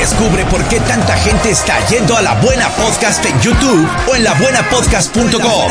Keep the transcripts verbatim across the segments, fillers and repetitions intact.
Descubre por qué tanta gente está yendo a La Buena Podcast en YouTube o en la buena podcast punto com.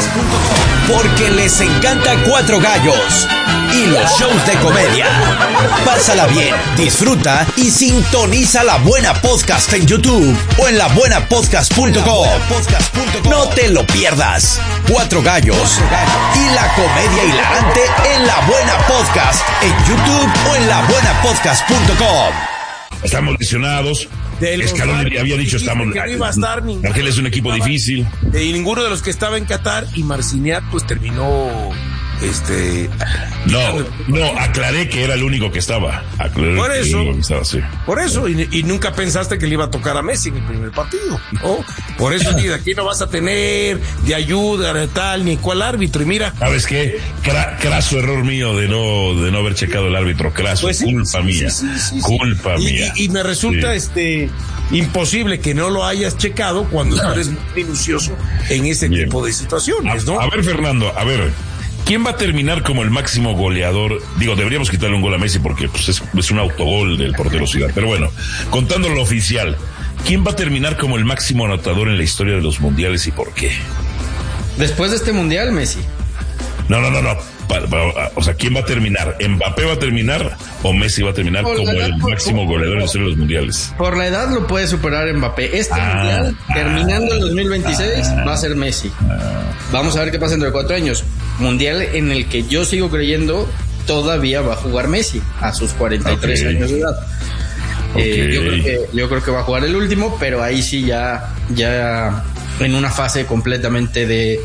Porque les encanta Cuatro Gallos y los shows de comedia. Pásala bien, disfruta y sintoniza La Buena Podcast en YouTube o en la buena podcast punto com. No te lo pierdas. Cuatro Gallos y la comedia hilarante en La Buena Podcast en YouTube o en la buena podcast punto com. Estamos lesionados. Scaloni había dicho estamos. Que no iba a estar ni Argel es un equipo difícil. Y ninguno de los que estaba en Qatar, y Marciniak pues terminó este no no aclaré que era el único que estaba. Aclaré por eso que estaba, sí. por eso y, y nunca pensaste que le iba a tocar a Messi en el primer partido, ¿no? Por eso ni de aquí no vas a tener de ayuda de tal ni cual árbitro. Y mira, ¿sabes qué? Cra- craso error mío de no de no haber checado el árbitro. Craso, pues sí, culpa sí, mía sí, sí, sí, culpa sí. mía y, y me resulta sí. este imposible que no lo hayas checado cuando tú eres muy minucioso en ese Bien. tipo de situaciones, ¿no? A, a ver, Fernando, a ver, ¿quién va a terminar como el máximo goleador? Digo, deberíamos quitarle un gol a Messi porque pues, es, es un autogol del portero Zidane. Pero bueno, contando lo oficial, ¿quién va a terminar como el máximo anotador en la historia de los mundiales y por qué? Después de este mundial, Messi. No, no, no, no. Pa, pa, o sea, ¿quién va a terminar? ¿Mbappé va a terminar o Messi va a terminar por como edad, el por, máximo por, goleador en la historia de los mundiales? Por la edad lo puede superar Mbappé. Este ah, mundial, ah, terminando el dos mil veintiséis, ah, va a ser Messi. Ah, Vamos a ver qué pasa dentro de cuatro años. Mundial en el que yo sigo creyendo todavía va a jugar Messi a sus cuarenta y tres okay. años de edad. Okay. Eh, yo, creo que, yo creo que va a jugar el último, pero ahí sí ya, ya en una fase completamente de...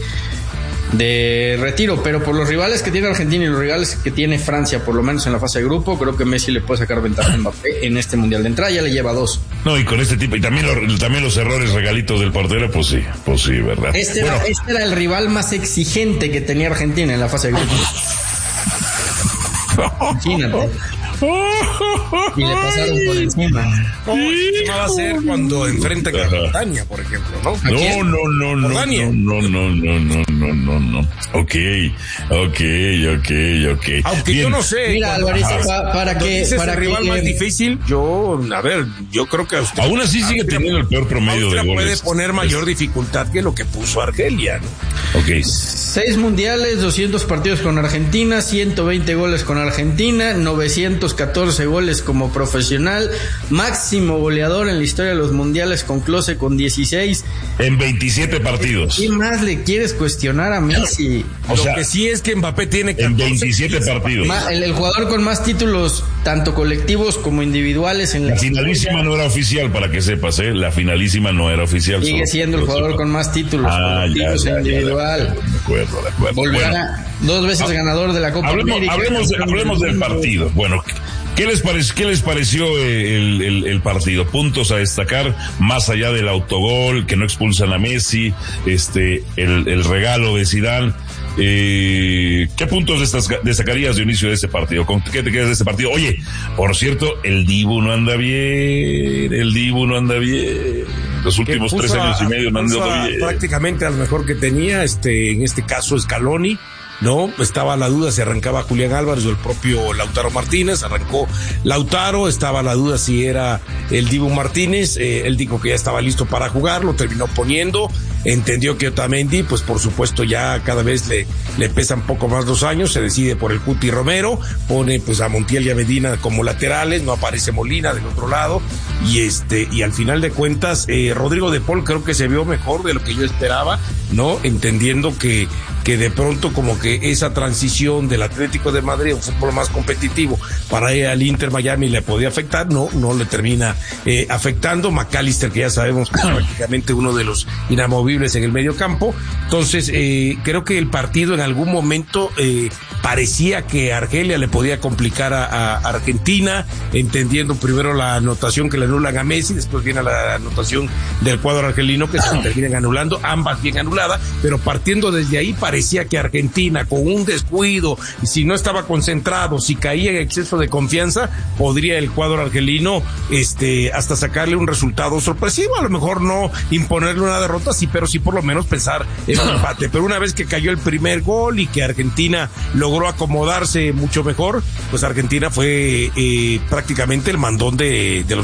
de retiro, pero por los rivales que tiene Argentina y los rivales que tiene Francia, por lo menos en la fase de grupo, creo que Messi le puede sacar ventaja a Mbappé en este mundial de entrada, ya le lleva dos. No, y con este tipo, y también, lo, también los errores regalitos del portero, pues sí, pues sí, ¿verdad? Este, bueno. era, este era el rival más exigente que tenía Argentina en la fase de grupo. Imagínate. Y le pasaron por encima. ¿Cómo va a ser cuando enfrenta a Gran Bretaña, por ejemplo, no? No, no, no, no, no, no, no, no, no, no, no, no. Ok, ok, ok, ok. Aunque bien. yo no sé. Mira, Álvarez, pa, para que ese para es el rival que, más difícil, yo, a ver, yo creo que usted, aún así sigue Austria, teniendo el peor promedio Austria de goles. puede poner mayor dificultad que lo que puso Argelia, ¿no? Ok. Seis mundiales, doscientos partidos con Argentina, ciento veinte goles con Argentina, novecientos catorce goles como profesional, máximo goleador en la historia de los mundiales con Klose con dieciséis. En veintisiete partidos. ¿Qué más le quieres cuestionar a Messi? O Lo sea, que sí es que Mbappé tiene en veintisiete partidos. Ma, el, el jugador con más títulos, tanto colectivos como individuales en la, la finalísima no era oficial, para que sepas, ¿eh? La finalísima no era oficial. Sigue siendo el jugador con más títulos ah, colectivos ya, ya, e individual. Ya, de acuerdo, de acuerdo. Volverá Bueno, dos veces ganador de la Copa hablemos, América. Hablemos, hablemos del partido. Bueno, ¿qué les pareció, qué les pareció el, el, el partido? Puntos a destacar, más allá del autogol, que no expulsan a Messi, este, el, el regalo de Zidane. Eh, ¿Qué puntos destacarías, Dionisio, de este partido? ¿Con qué te quedas de este partido? Oye, por cierto, el Dibu no anda bien, el Dibu no anda bien. Los últimos tres años y medio no han andado bien. Prácticamente a lo mejor que tenía, este, en este caso Scaloni, ¿no? Estaba la duda si arrancaba Julián Álvarez o el propio Lautaro Martínez. Arrancó Lautaro, estaba la duda si era el Dibu Martínez. Eh, él dijo que ya estaba listo para jugar, lo terminó poniendo. Entendió que Otamendi, pues por supuesto ya cada vez le, le pesan poco más dos años, se decide por el Cuti Romero, pone pues a Montiel y a Medina como laterales, no aparece Molina del otro lado, y este, y al final de cuentas, eh, Rodrigo de Paul creo que se vio mejor de lo que yo esperaba, ¿no? Entendiendo que, que de pronto como que esa transición del Atlético de Madrid, un fútbol más competitivo, para ir al Inter Miami le podía afectar, no, no le termina eh, afectando. McAllister, que ya sabemos que es prácticamente uno de los inamovibles en el medio campo. Entonces, eh, creo que el partido en algún momento eh, parecía que Argelia le podía complicar a, a Argentina, entendiendo primero la anotación que le anulan a Messi, después viene la anotación del cuadro argelino que se terminan anulando, ambas bien anuladas, pero partiendo desde ahí parecía que Argentina, con un descuido, si no estaba concentrado, si caía en exceso de confianza, podría el cuadro argelino este, hasta sacarle un resultado sorpresivo, a lo mejor no imponerle una derrota, sí, pero sí por lo menos pensar en un empate. Pero una vez que cayó el primer gol y que Argentina logró acomodarse mucho mejor, pues Argentina fue eh, prácticamente el mandón de, de los